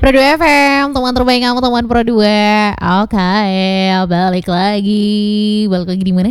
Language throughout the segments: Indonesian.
Pro 2 FM, teman terbaik kamu, teman Pro 2. Oke, balik lagi. Balik lagi di mana?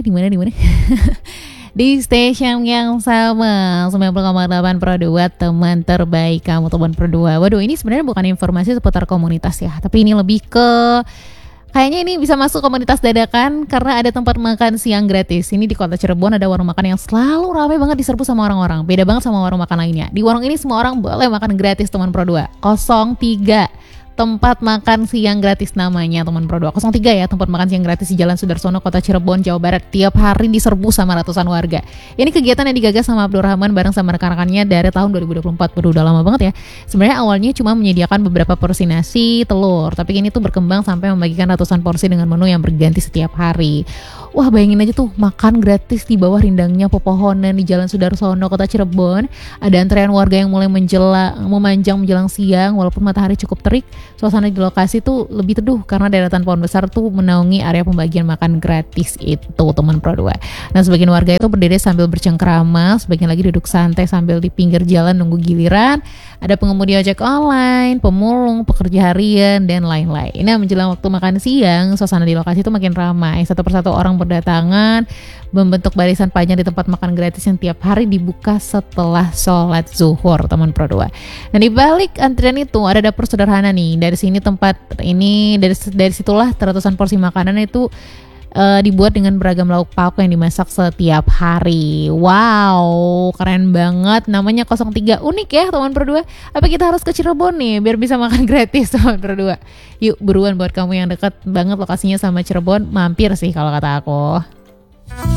Di station yang sama 90,8 Pro 2, teman terbaik kamu, teman Pro 2. Waduh, ini sebenarnya bukan informasi seputar komunitas ya, tapi ini lebih ke kayaknya ini bisa masuk komunitas dadakan karena ada tempat makan siang gratis. Ini di kota Cirebon ada warung makan yang selalu ramai banget diserbu sama orang-orang. Beda banget sama warung makan lainnya. Di warung ini semua orang boleh makan gratis, teman Pro 2. 03 tempat makan siang gratis namanya, teman Pro 2. 03 ya, tempat makan siang gratis di Jalan Sudarsono, Kota Cirebon, Jawa Barat. Tiap hari diserbu sama ratusan warga. Ini kegiatan yang digagas sama Abdul Rahman bareng sama rekan-rekannya dari tahun 2024. Udah lama banget ya. Sebenarnya awalnya cuma menyediakan beberapa porsi nasi, telur, tapi ini tuh berkembang sampai membagikan ratusan porsi dengan menu yang berganti setiap hari. Wah, bayangin aja tuh makan gratis di bawah rindangnya pepohonan di Jalan Sudarsono, Kota Cirebon. Ada antrean warga yang mulai memanjang menjelang siang walaupun matahari cukup terik. Suasana di lokasi tuh lebih teduh karena deretan pohon besar tuh menaungi area pembagian makan gratis itu, teman Pro 2. Nah, sebagian warga itu berdiri sambil bercengkrama, sebagian lagi duduk santai sambil di pinggir jalan nunggu giliran. Ada pengemudi ojek online, pemulung, pekerja harian, dan lain-lain. Nah, menjelang waktu makan siang, suasana di lokasi itu makin ramai. Satu persatu orang berdatangan, membentuk barisan panjang di tempat makan gratis yang tiap hari dibuka setelah sholat zuhur, teman Pro 2. Dan di balik antrian itu ada dapur sederhana nih. Dari sini tempat ini, dari situlah ratusan porsi makanan itu dibuat dengan beragam lauk pauk yang dimasak setiap hari. Wow, keren banget. Namanya 03. Unik ya, teman Pro 2. Apa kita harus ke Cirebon nih biar bisa makan gratis, teman Pro 2? Yuk, buruan buat kamu yang dekat banget lokasinya sama Cirebon, mampir sih kalau kata aku.